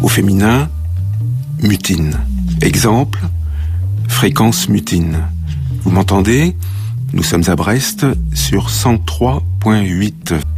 féminin, mutine. Exemple, fréquence mutine. Vous m'entendez ? Nous sommes à Brest sur 103.8.